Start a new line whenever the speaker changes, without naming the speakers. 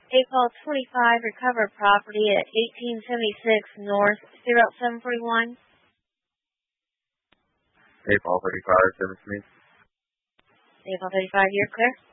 April 25, recover property at 1876 North, 0741.
April 35, 7 Smith.
April 35, you're clear.